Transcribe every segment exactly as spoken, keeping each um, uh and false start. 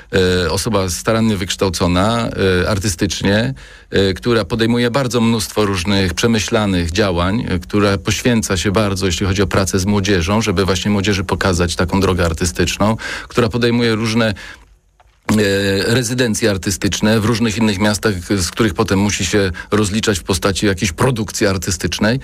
osoba starannie wykształcona artystycznie, która podejmuje bardzo mnóstwo różnych przemyślanych działań, która poświęca się bardzo, jeśli chodzi o pracę z młodzieżą, żeby właśnie młodzieży pokazać taką drogę artystyczną, która podejmuje różne rezydencje artystyczne w różnych innych miastach, z których potem musi się rozliczać w postaci jakiejś produkcji artystycznej.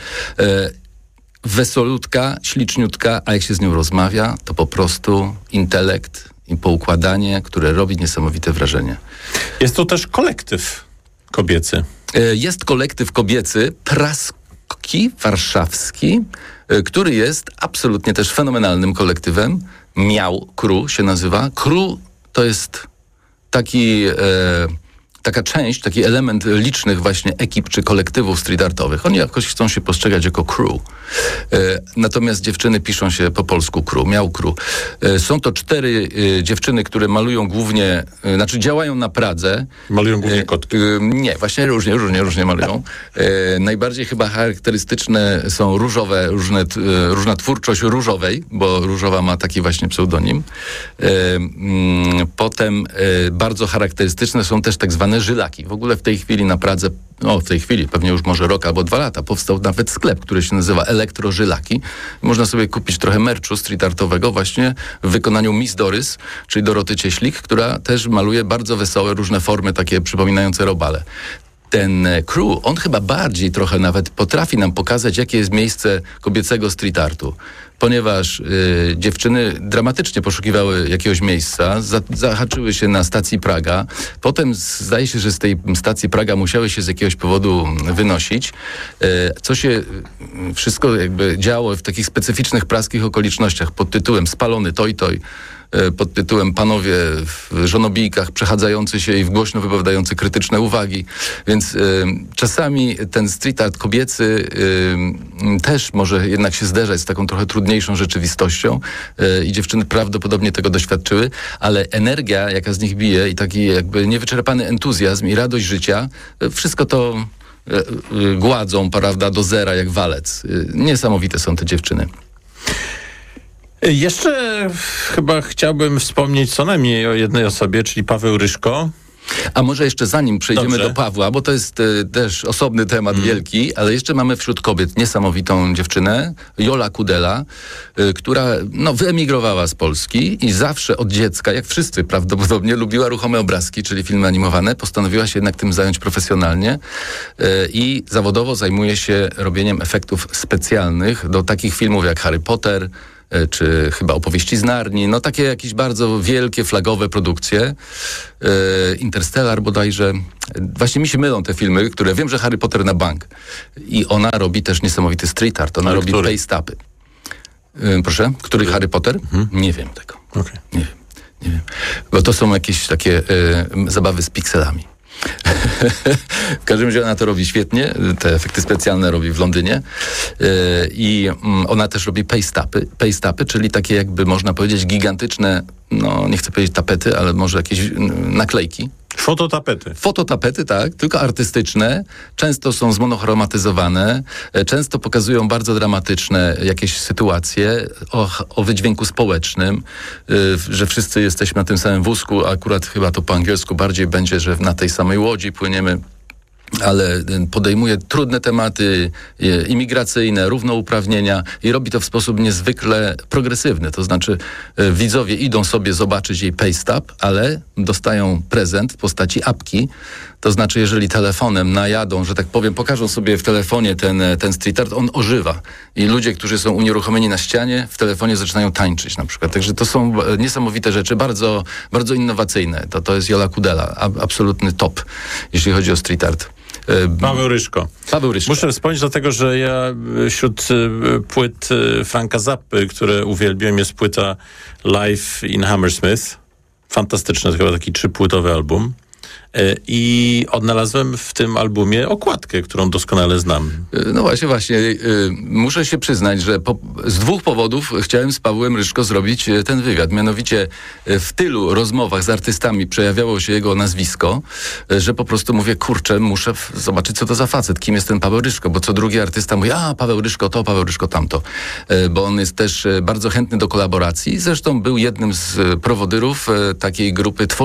Wesolutka, śliczniutka, a jak się z nią rozmawia, to po prostu intelekt i poukładanie, które robi niesamowite wrażenie. Jest to też kolektyw kobiecy. Jest kolektyw kobiecy, Praski Warszawski, który jest absolutnie też fenomenalnym kolektywem. Miał Crew się nazywa. Crew to jest taki... E, taka część, taki element licznych właśnie ekip czy kolektywów street artowych. Oni jakoś chcą się postrzegać jako crew. E, natomiast dziewczyny piszą się po polsku crew, miał crew. E, są to cztery e, dziewczyny, które malują głównie, e, znaczy działają na Pradze. Malują głównie kotki. E, e, nie, właśnie różnie, różnie, różnie malują. E, najbardziej chyba charakterystyczne są różowe, różne, t, e, różna twórczość różowej, bo różowa ma taki właśnie pseudonim. E, m, potem e, bardzo charakterystyczne są też tak zwane żylaki. W ogóle w tej chwili na Pradze, no w tej chwili, pewnie już może rok albo dwa lata, powstał nawet sklep, który się nazywa Elektrożylaki. Można sobie kupić trochę merchu street artowego właśnie w wykonaniu Miss Doris, czyli Doroty Cieślik, która też maluje bardzo wesołe różne formy, takie przypominające robale. Ten crew, on chyba bardziej trochę nawet potrafi nam pokazać, jakie jest miejsce kobiecego street artu. Ponieważ y, dziewczyny dramatycznie poszukiwały jakiegoś miejsca, za, zahaczyły się na stacji Praga. Potem zdaje się, że z tej stacji Praga musiały się z jakiegoś powodu wynosić. Y, co się y, wszystko jakby działo w takich specyficznych praskich okolicznościach pod tytułem Spalony toj toj, pod tytułem Panowie w żonobijkach przechadzający się i w głośno wypowiadający krytyczne uwagi. Więc y, czasami ten street art kobiecy y, też może jednak się zderzać z taką trochę trudniejszą rzeczywistością y, i dziewczyny prawdopodobnie tego doświadczyły, ale energia, jaka z nich bije i taki jakby niewyczerpany entuzjazm i radość życia, y, wszystko to y, y, gładzą, prawda, do zera jak walec. Y, niesamowite są te dziewczyny. Jeszcze chyba chciałbym wspomnieć co najmniej o jednej osobie, czyli Paweł Ryszko. A może jeszcze zanim przejdziemy Dobrze. do Pawła, bo to jest y, też osobny temat mm. wielki, ale jeszcze mamy wśród kobiet niesamowitą dziewczynę, Jola Kudela, y, która no, wyemigrowała z Polski i zawsze od dziecka, jak wszyscy prawdopodobnie, lubiła ruchome obrazki, czyli filmy animowane. Postanowiła się jednak tym zająć profesjonalnie y, i zawodowo zajmuje się robieniem efektów specjalnych do takich filmów jak Harry Potter, czy chyba Opowieści z Narni, no takie jakieś bardzo wielkie, flagowe produkcje. Yy, Interstellar bodajże. Właśnie mi się mylą te filmy, które wiem, że Harry Potter na bank. I ona robi też niesamowity street art. Ona Ale robi który? paste-upy. Yy, proszę? Który, który Harry Potter? Mhm. Nie wiem tego. Okay. Nie wiem. Nie wiem. Bo to są jakieś takie yy, zabawy z pikselami. W każdym razie ona to robi świetnie, te efekty specjalne robi w Londynie yy, i mm, ona też robi paste-upy, paste-upy, czyli takie jakby można powiedzieć gigantyczne, no nie chcę powiedzieć tapety, ale może jakieś y, naklejki. Fototapety. Fototapety, tak, tylko artystyczne, często są zmonochromatyzowane, często pokazują bardzo dramatyczne jakieś sytuacje o, o wydźwięku społecznym, yy, że wszyscy jesteśmy na tym samym wózku, akurat chyba to po angielsku bardziej będzie, że na tej samej łodzi płyniemy, ale podejmuje trudne tematy imigracyjne, równouprawnienia i robi to w sposób niezwykle progresywny. To znaczy e, widzowie idą sobie zobaczyć jej paste-up, ale dostają prezent w postaci apki. To znaczy, jeżeli telefonem najadą, że tak powiem, pokażą sobie w telefonie ten, ten street art, on ożywa. I ludzie, którzy są unieruchomieni na ścianie, w telefonie zaczynają tańczyć na przykład. Także to są niesamowite rzeczy, bardzo, bardzo innowacyjne. To, to jest Jola Kudela, a, absolutny top, jeśli chodzi o street art. Paweł Ryszko. Paweł Ryszko. Muszę wspomnieć dlatego, że ja wśród płyt Franka Zappy, które uwielbiam, jest płyta Live in Hammersmith. Fantastyczny, to chyba taki trzypłytowy album. I odnalazłem w tym albumie okładkę, którą doskonale znam. No właśnie, właśnie. Muszę się przyznać, że po, z dwóch powodów chciałem z Pawłem Ryszko zrobić ten wywiad. Mianowicie w tylu rozmowach z artystami przejawiało się jego nazwisko, że po prostu mówię, kurczę, muszę zobaczyć, co to za facet, kim jest ten Paweł Ryszko, bo co drugi artysta mówi, a Paweł Ryszko to, Paweł Ryszko tamto. Bo on jest też bardzo chętny do kolaboracji. Zresztą był jednym z prowodyrów takiej grupy